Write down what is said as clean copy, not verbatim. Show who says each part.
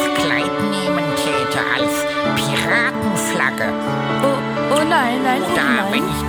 Speaker 1: Kleid nehmen täte als Piratenflagge.
Speaker 2: Oh nein,
Speaker 1: Oder
Speaker 2: nein.
Speaker 1: wenn ich